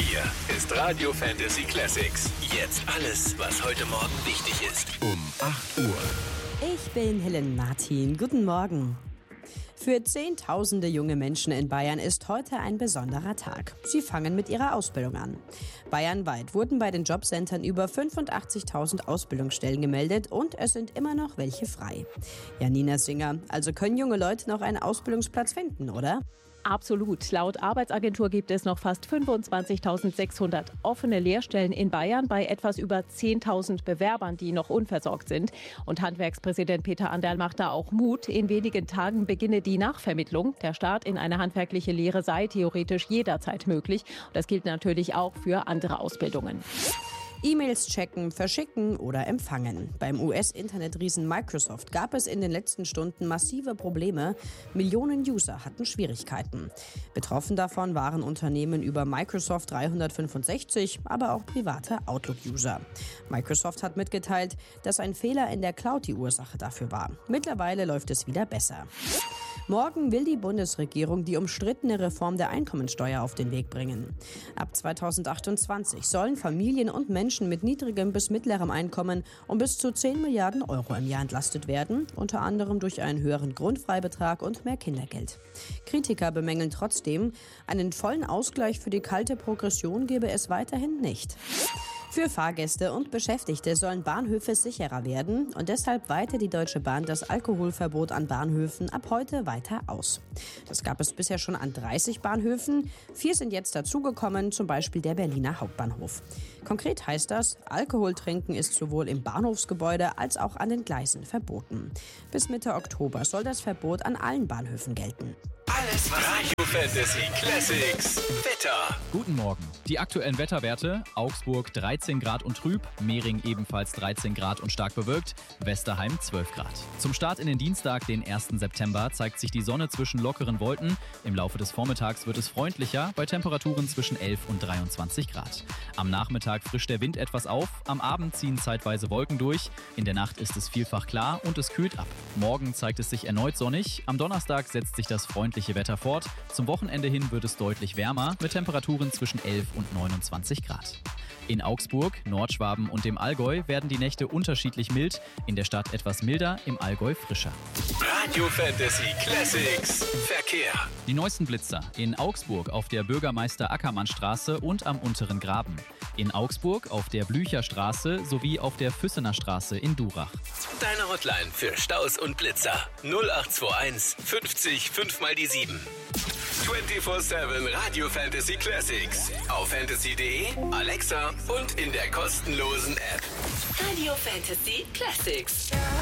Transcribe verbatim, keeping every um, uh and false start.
Hier ist Radio Fantasy Classics. Jetzt alles, was heute Morgen wichtig ist. Um acht Uhr. Ich bin Helen Martin. Guten Morgen. Für Zehntausende junge Menschen in Bayern ist heute ein besonderer Tag. Sie fangen mit ihrer Ausbildung an. Bayernweit wurden bei den Jobcentern über fünfundachtzigtausend Ausbildungsstellen gemeldet und es sind immer noch welche frei. Janina Singer, also können junge Leute noch einen Ausbildungsplatz finden, oder? Absolut. Laut Arbeitsagentur gibt es noch fast fünfundzwanzigtausendsechshundert offene Lehrstellen in Bayern bei etwas über zehntausend Bewerbern, die noch unversorgt sind. Und Handwerkspräsident Peter Anderl macht da auch Mut. In wenigen Tagen beginne die Nachvermittlung. Der Start in eine handwerkliche Lehre sei theoretisch jederzeit möglich. Und das gilt natürlich auch für andere Ausbildungen. E-Mails checken, verschicken oder empfangen. Beim U S-Internetriesen Microsoft gab es in den letzten Stunden massive Probleme. Millionen User hatten Schwierigkeiten. Betroffen davon waren Unternehmen über Microsoft dreihundertfünfundsechzig, aber auch private Outlook-User. Microsoft hat mitgeteilt, dass ein Fehler in der Cloud die Ursache dafür war. Mittlerweile läuft es wieder besser. Morgen will die Bundesregierung die umstrittene Reform der Einkommensteuer auf den Weg bringen. Ab zweitausendachtundzwanzig sollen Familien und Menschen mit niedrigem bis mittlerem Einkommen um bis zu zehn Milliarden Euro im Jahr entlastet werden, unter anderem durch einen höheren Grundfreibetrag und mehr Kindergeld. Kritiker bemängeln trotzdem, einen vollen Ausgleich für die kalte Progression gebe es weiterhin nicht. Für Fahrgäste und Beschäftigte sollen Bahnhöfe sicherer werden und deshalb weitet die Deutsche Bahn das Alkoholverbot an Bahnhöfen ab heute weiter aus. Das gab es bisher schon an dreißig Bahnhöfen. Vier sind jetzt dazugekommen, zum Beispiel der Berliner Hauptbahnhof. Konkret heißt das, Alkohol trinken ist sowohl im Bahnhofsgebäude als auch an den Gleisen verboten. Bis Mitte Oktober soll das Verbot an allen Bahnhöfen gelten. Alles, was Radio Fantasy Classics Wetter. Guten Morgen. Die aktuellen Wetterwerte: Augsburg dreizehn Grad und trüb, Mehring ebenfalls dreizehn Grad und stark bewölkt, Westerheim zwölf Grad. Zum Start in den Dienstag, den ersten September, zeigt sich die Sonne zwischen lockeren Wolken. Im Laufe des Vormittags wird es freundlicher, bei Temperaturen zwischen elf und dreiundzwanzig Grad. Am Nachmittag frischt der Wind etwas auf, am Abend ziehen zeitweise Wolken durch. In der Nacht ist es vielfach klar und es kühlt ab. Morgen zeigt es sich erneut sonnig, am Donnerstag setzt sich das freundliche Wetter fort. Zum Wochenende hin wird es deutlich wärmer, mit Temperaturen zwischen elf und neunundzwanzig Grad. In Augsburg, Nordschwaben und dem Allgäu werden die Nächte unterschiedlich mild, in der Stadt etwas milder, im Allgäu frischer. Radio Fantasy Classics Verkehr. Die neuesten Blitzer in Augsburg auf der Bürgermeister-Ackermann-Straße und am Unteren Graben. In Augsburg auf der Blücherstraße sowie auf der Füssener Straße in Durach. Deine Hotline für Staus und Blitzer null acht zwei eins fünfzig fünf mal die sieben. vierundzwanzig sieben Radio Fantasy Classics. Auf fantasy punkt de, Alexa und in der kostenlosen App. Radio Fantasy Classics.